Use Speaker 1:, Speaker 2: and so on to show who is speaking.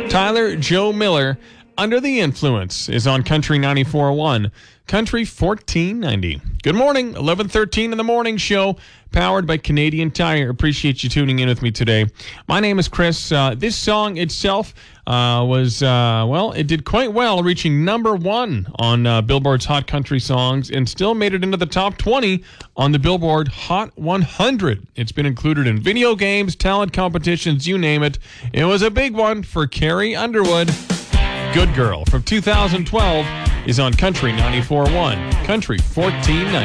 Speaker 1: Tyler Joe Miller, Under the Influence, is on Country 94.1, Country 1490. Good morning, 11:13 in the morning show, powered by Canadian Tire. Appreciate you tuning in with me today. My name is Chris. This song itself it did quite well, reaching number 1 on Billboard's Hot Country Songs and still made it into the top 20 on the Billboard Hot 100. It's been included in video games, talent competitions, you name it. It was a big one for Carrie Underwood. Good Girl from 2012 is on Country 94.1, Country 1490.